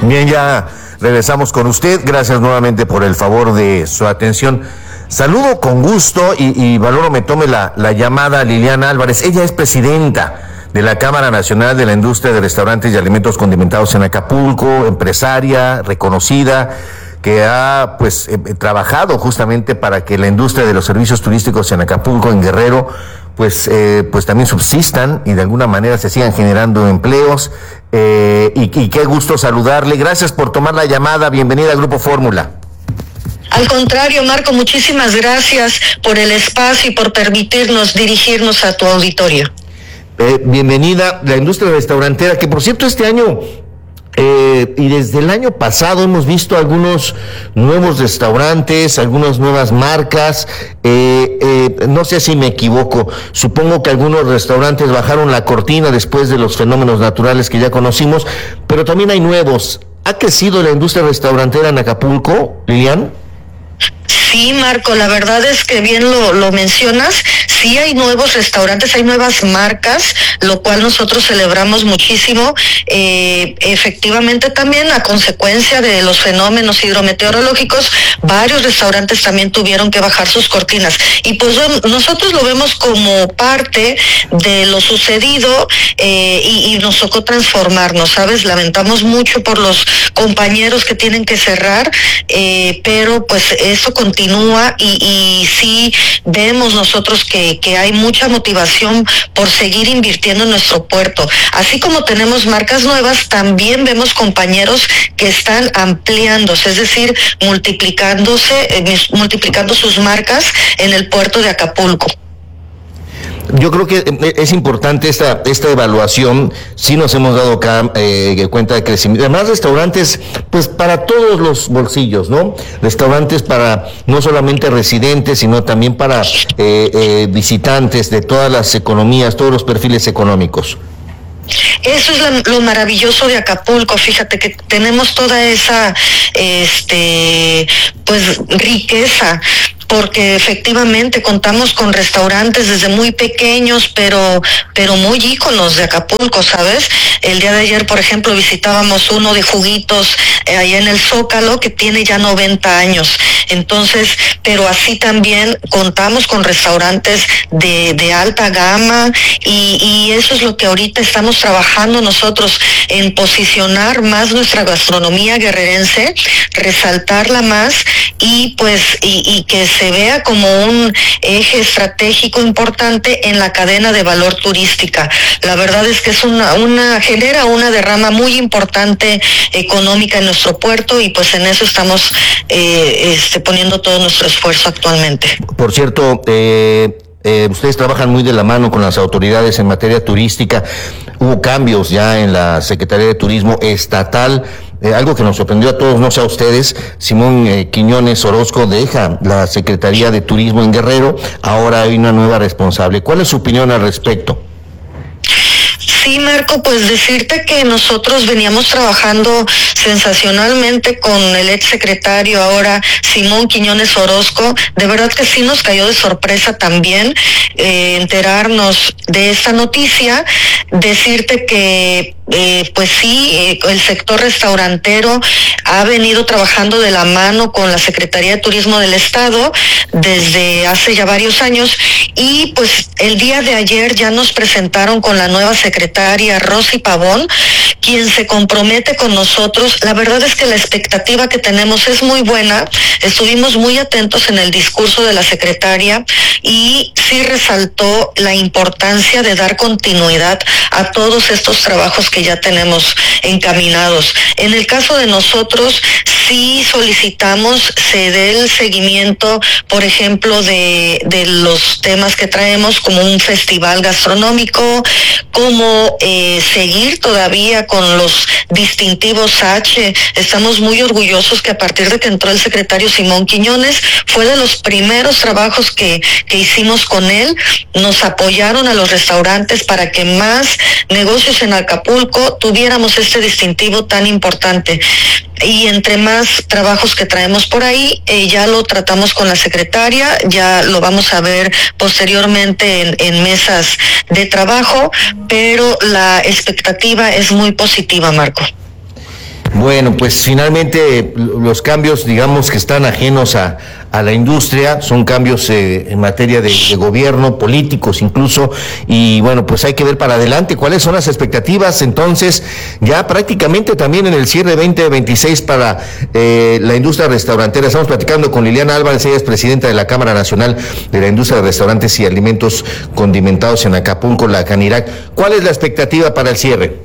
Bien, ya regresamos con usted. Gracias nuevamente por el favor de su atención. Saludo con gusto y valoro me tome la llamada Liliana Álvarez. Ella es presidenta de la Cámara Nacional de la Industria de Restaurantes y Alimentos Condimentados en Acapulco, empresaria reconocida, que ha trabajado justamente para que la industria de los servicios turísticos en Acapulco, en Guerrero, pues también subsistan y de alguna manera se sigan generando empleos. Y qué gusto saludarle. Gracias por tomar la llamada. Bienvenida al Grupo Fórmula. Al contrario, Marco, muchísimas gracias por el espacio y por permitirnos dirigirnos a tu auditorio. Bienvenida. La industria restaurantera, que por cierto este año y desde el año pasado hemos visto algunos nuevos restaurantes, algunas nuevas marcas. No sé si me equivoco, supongo que algunos restaurantes bajaron la cortina después de los fenómenos naturales que ya conocimos, pero también hay nuevos. ¿Ha crecido la industria restaurantera en Acapulco, Lilian? Sí, Marco, la verdad es que bien lo mencionas. Sí hay nuevos restaurantes, hay nuevas marcas, lo cual nosotros celebramos muchísimo. Efectivamente también a consecuencia de los fenómenos hidrometeorológicos, varios restaurantes también tuvieron que bajar sus cortinas. Y pues nosotros lo vemos como parte de lo sucedido y nos tocó transformarnos, ¿sabes? Lamentamos mucho por los compañeros que tienen que cerrar, pero pues eso continúa y sí vemos nosotros que hay mucha motivación por seguir invirtiendo en nuestro puerto. Así como tenemos marcas nuevas, también vemos compañeros que están ampliándose, es decir, multiplicando sus marcas en el puerto de Acapulco. Yo creo que es importante esta evaluación. Sí nos hemos dado cuenta de crecimiento. Además, restaurantes, pues para todos los bolsillos, ¿no? Restaurantes para no solamente residentes, sino también para visitantes de todas las economías, todos los perfiles económicos. Eso es lo maravilloso de Acapulco. Fíjate que tenemos toda esa riqueza, porque efectivamente contamos con restaurantes desde muy pequeños, pero muy íconos de Acapulco, ¿sabes? El día de ayer, por ejemplo, visitábamos uno de juguitos allá en el Zócalo, que tiene ya 90 años. Entonces, pero así también contamos con restaurantes de alta gama y eso es lo que ahorita estamos trabajando nosotros, en posicionar más nuestra gastronomía guerrerense, resaltarla más y que se vea como un eje estratégico importante en la cadena de valor turística. La verdad es que es genera una derrama muy importante económica en nuestro puerto y pues en eso estamos poniendo todo nuestro esfuerzo actualmente. Por cierto, ustedes trabajan muy de la mano con las autoridades en materia turística. Hubo cambios ya en la Secretaría de Turismo estatal. Algo que nos sorprendió a todos, no sé a ustedes. Simón Quiñones Orozco deja la Secretaría de Turismo en Guerrero. Ahora hay una nueva responsable. ¿Cuál es su opinión al respecto? Sí, Marco, pues decirte que nosotros veníamos trabajando sensacionalmente con el exsecretario ahora, Simón Quiñones Orozco. De verdad que sí nos cayó de sorpresa también enterarnos de esta noticia. Decirte que el sector restaurantero ha venido trabajando de la mano con la Secretaría de Turismo del Estado desde hace ya varios años y pues el día de ayer ya nos presentaron con la nueva secretaria Rosy Pavón, quien se compromete con nosotros. La verdad es que la expectativa que tenemos es muy buena. Estuvimos muy atentos en el discurso de la secretaria y sí resaltó la importancia de dar continuidad a todos estos trabajos que ya tenemos encaminados. En el caso de nosotros, sí solicitamos se dé el seguimiento, por ejemplo, de los temas que traemos, como un festival gastronómico, como seguir todavía con los distintivos H. Estamos muy orgullosos que a partir de que entró el secretario Simón Quiñones, fue de los primeros trabajos que hicimos con él. Nos apoyaron a los restaurantes para que más negocios en Acapulco tuviéramos este distintivo tan importante. Y entre más trabajos que traemos por ahí, ya lo tratamos con la secretaria, ya lo vamos a ver posteriormente en mesas de trabajo, pero la expectativa es muy positiva, Marco. Bueno, pues finalmente los cambios, digamos, que están ajenos a la industria, son cambios en materia de gobierno, políticos incluso, y bueno, pues hay que ver para adelante cuáles son las expectativas entonces, ya prácticamente también en el cierre 2026 para la industria restaurantera. Estamos platicando con Liliana Álvarez, ella es presidenta de la Cámara Nacional de la Industria de Restaurantes y Alimentos Condimentados en Acapulco, la Canirac. ¿Cuál es la expectativa para el cierre?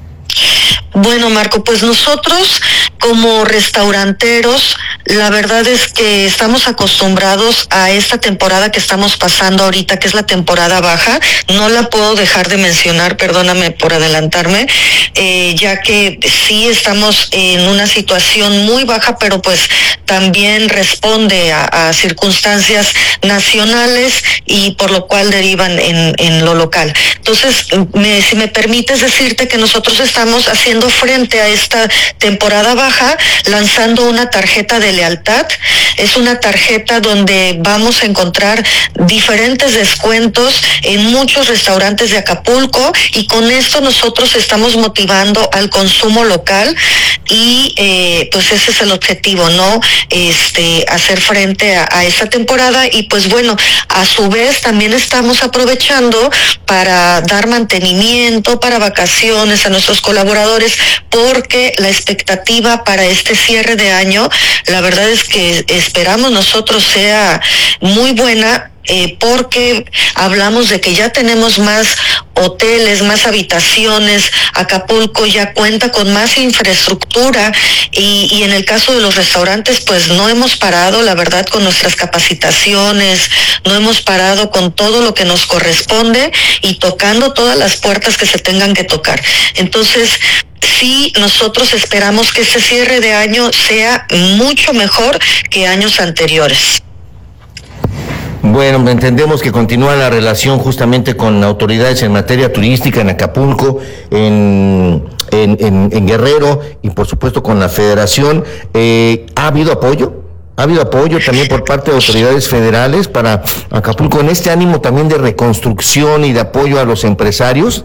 Bueno, Marco, pues nosotros como restauranteros, la verdad es que estamos acostumbrados a esta temporada que estamos pasando ahorita, que es la temporada baja. No la puedo dejar de mencionar, perdóname por adelantarme, ya que sí estamos en una situación muy baja, pero pues también responde a circunstancias nacionales y por lo cual derivan en lo local. Entonces, si me permites decirte que nosotros estamos haciendo frente a esta temporada baja, lanzando una tarjeta de lealtad. Es una tarjeta donde vamos a encontrar diferentes descuentos en muchos restaurantes de Acapulco, y con esto nosotros estamos motivando al consumo local y pues ese es el objetivo, ¿no? Hacer frente a esta temporada, y pues bueno, a su vez también estamos aprovechando para dar mantenimiento, para vacaciones a nuestros colaboradores, porque la expectativa para este cierre de año, la verdad es que esperamos nosotros sea muy buena, porque hablamos de que ya tenemos más hoteles, más habitaciones. Acapulco ya cuenta con más infraestructura y en el caso de los restaurantes pues no hemos parado, la verdad, con nuestras capacitaciones, no hemos parado con todo lo que nos corresponde y tocando todas las puertas que se tengan que tocar. Entonces, sí, nosotros esperamos que este cierre de año sea mucho mejor que años anteriores. Bueno, entendemos que continúa la relación justamente con autoridades en materia turística en Acapulco, en Guerrero y por supuesto con la Federación. ¿Ha habido apoyo? ¿Ha habido apoyo también por parte de autoridades federales para Acapulco en este ánimo también de reconstrucción y de apoyo a los empresarios?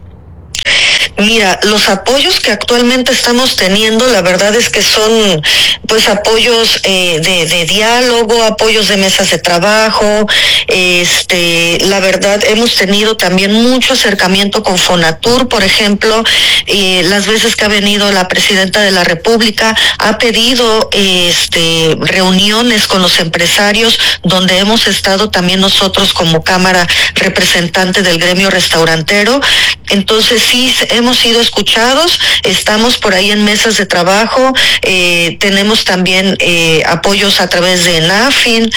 Mira, los apoyos que actualmente estamos teniendo, la verdad es que son pues apoyos de diálogo, apoyos de mesas de trabajo. La verdad hemos tenido también mucho acercamiento con Fonatur, por ejemplo. Las veces que ha venido la presidenta de la República ha pedido reuniones con los empresarios, donde hemos estado también nosotros como Cámara representante del gremio restaurantero. Entonces sí, hemos sido escuchados, estamos por ahí en mesas de trabajo, tenemos también apoyos a través de NAFIN,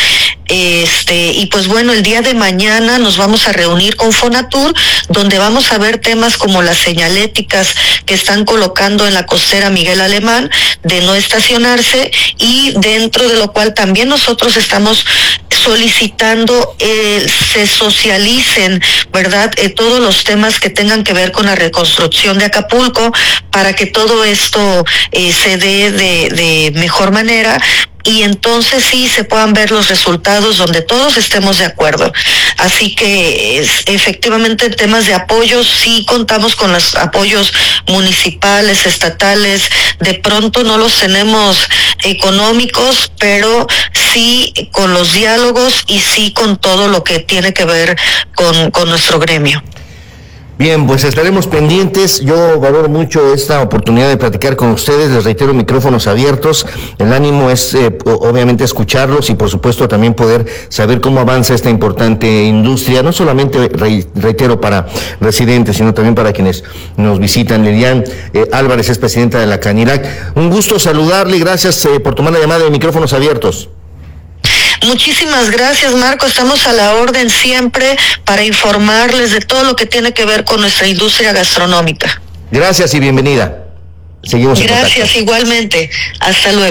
y pues bueno, el día de mañana nos vamos a reunir con Fonatur, donde vamos a ver temas como las señaléticas que están colocando en la costera Miguel Alemán de no estacionarse, y dentro de lo cual también nosotros estamos solicitando se socialicen, ¿verdad? Todos los temas que tengan que ver con la reconstrucción de Acapulco, para que todo esto se dé de mejor manera, y entonces sí se puedan ver los resultados donde todos estemos de acuerdo. Así que efectivamente en temas de apoyos sí contamos con los apoyos municipales, estatales. De pronto no los tenemos económicos, pero sí con los diálogos y sí con todo lo que tiene que ver con nuestro gremio. Bien, pues estaremos pendientes. Yo valoro mucho esta oportunidad de platicar con ustedes. Les reitero, micrófonos abiertos. El ánimo es obviamente escucharlos y por supuesto también poder saber cómo avanza esta importante industria, no solamente, reitero, para residentes, sino también para quienes nos visitan. Liliana Álvarez es presidenta de la Canirac. Un gusto saludarle y gracias por tomar la llamada de micrófonos abiertos. Muchísimas gracias, Marco. Estamos a la orden siempre para informarles de todo lo que tiene que ver con nuestra industria gastronómica. Gracias y bienvenida. Seguimos en contacto. Gracias, igualmente. Hasta luego.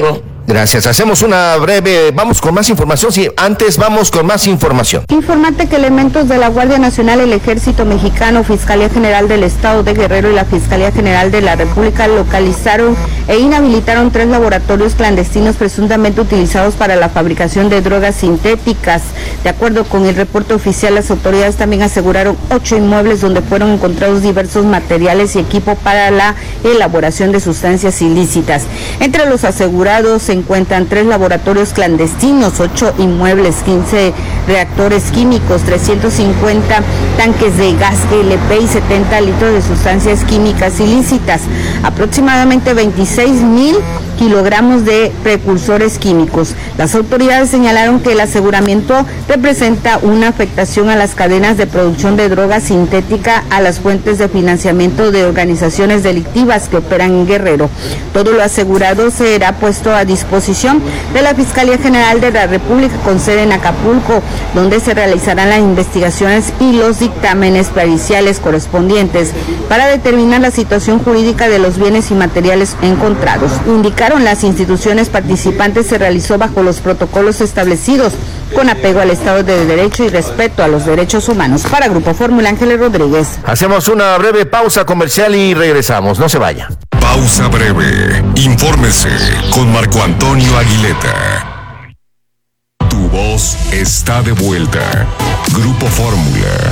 Gracias. Hacemos una breve, vamos con más información. Sí, antes vamos con más información. Informarte que elementos de la Guardia Nacional, el Ejército Mexicano, Fiscalía General del Estado de Guerrero y la Fiscalía General de la República localizaron e inhabilitaron 3 laboratorios clandestinos presuntamente utilizados para la fabricación de drogas sintéticas. De acuerdo con el reporte oficial, las autoridades también aseguraron 8 inmuebles donde fueron encontrados diversos materiales y equipo para la elaboración de sustancias ilícitas. Entre los asegurados se encuentran 3 laboratorios clandestinos, 8 inmuebles, 15 reactores químicos, 350 tanques de gas LP y 70 litros de sustancias químicas ilícitas, aproximadamente 26,000 kilogramos de precursores químicos. Las autoridades señalaron que el aseguramiento representa una afectación a las cadenas de producción de droga sintética, a las fuentes de financiamiento de organizaciones delictivas que operan en Guerrero. Todo lo asegurado será puesto a disposición de la Fiscalía General de la República con sede en Acapulco, donde se realizarán las investigaciones y los dictámenes periciales correspondientes para determinar la situación jurídica de los bienes y materiales encontrados. Indicaron las instituciones participantes se realizó bajo los protocolos establecidos con apego al Estado de Derecho y respeto a los derechos humanos. Para Grupo Fórmula, Ángeles Rodríguez. Hacemos una breve pausa comercial y regresamos. No se vaya. Pausa breve. Infórmese con Marco Antonio Aguileta. Tu voz está de vuelta. Grupo Fórmula.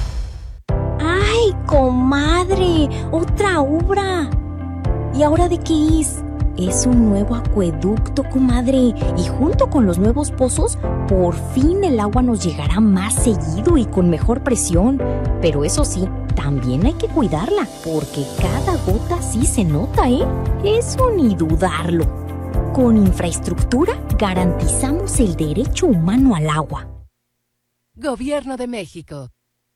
¡Ay, comadre! ¡Otra obra! ¿Y ahora de qué es? Es un nuevo acueducto, comadre, y junto con los nuevos pozos, por fin el agua nos llegará más seguido y con mejor presión. Pero eso sí, también hay que cuidarla, porque cada gota sí se nota, ¿eh? Eso ni dudarlo. Con infraestructura garantizamos el derecho humano al agua. Gobierno de México.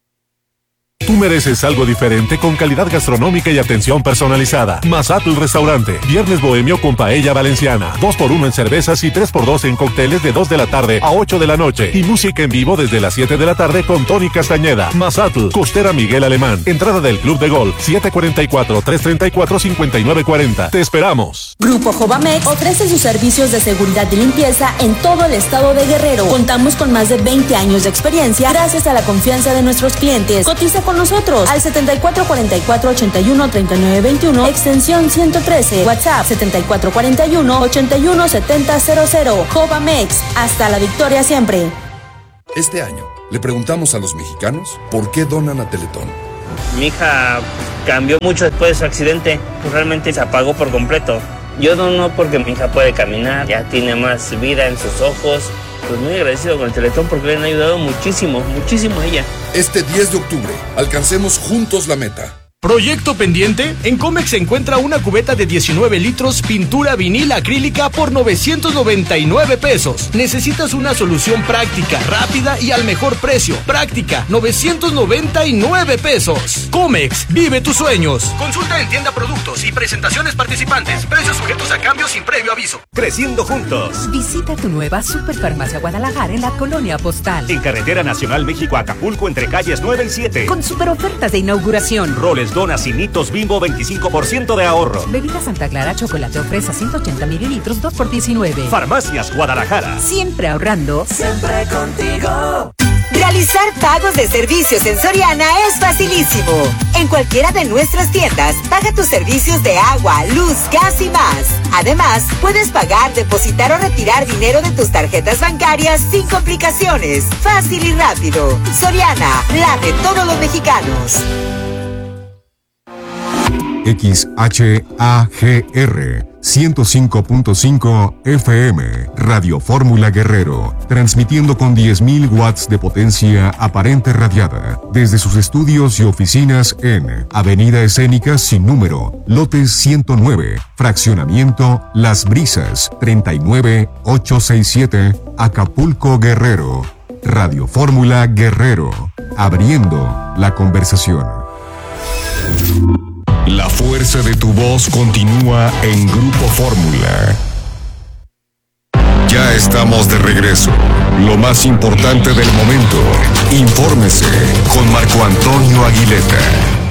Tú mereces algo diferente con calidad gastronómica y atención personalizada. Mazatl Restaurante. Viernes bohemio con paella valenciana. 2x1 en cervezas y 3x2 en cócteles de 2 de la tarde a 8 de la noche. Y música en vivo desde las 7 de la tarde con Tony Castañeda. Mazatl. Costera Miguel Alemán. Entrada del Club de Golf. 744-334-5940. Te esperamos. Grupo Jovamex ofrece sus servicios de seguridad y limpieza en todo el estado de Guerrero. Contamos con más de 20 años de experiencia gracias a la confianza de nuestros clientes. Cotiza con nosotros al 7444-81-3921, extensión 113, WhatsApp 7441-817000. Jovamex, hasta la victoria siempre. Este año le preguntamos a los mexicanos por qué donan a Teletón. Mi hija cambió mucho después de su accidente, pues realmente se apagó por completo. Yo dono porque mi hija puede caminar, ya tiene más vida en sus ojos. Pues muy agradecido con el Teletón porque le han ayudado muchísimo, muchísimo a ella. Este 10 de octubre, alcancemos juntos la meta. ¿Proyecto pendiente? En Comex se encuentra una cubeta de 19 litros pintura vinil acrílica por 999 pesos. Necesitas una solución práctica, rápida y al mejor precio. Práctica, 999 pesos. Comex, vive tus sueños. Consulta en tienda productos y presentaciones participantes. Precios sujetos a cambio sin previo aviso. Creciendo juntos. Visita tu nueva Superfarmacia Guadalajara en la Colonia Postal. En Carretera Nacional México-Acapulco entre calles 9 y 7. Con super ofertas de inauguración. Roles, donas y mitos Bimbo 25% de ahorro. Bebida Santa Clara chocolate fresa 180 mililitros 2 por 19. Farmacias Guadalajara. Siempre ahorrando. Siempre contigo. Realizar pagos de servicios en Soriana es facilísimo. En cualquiera de nuestras tiendas, paga tus servicios de agua, luz, gas y más. Además, puedes pagar, depositar o retirar dinero de tus tarjetas bancarias sin complicaciones. Fácil y rápido. Soriana, la de todos los mexicanos. XHAGR 105.5 FM Radio Fórmula Guerrero, transmitiendo con 10.000 watts de potencia aparente radiada desde sus estudios y oficinas en Avenida Escénica sin número, lote 109, fraccionamiento Las Brisas, 39867, Acapulco, Guerrero. Radio Fórmula Guerrero, abriendo la conversación. La fuerza de tu voz continúa en Grupo Fórmula. Ya estamos de regreso. Lo más importante del momento. Infórmese con Marco Antonio Aguileta.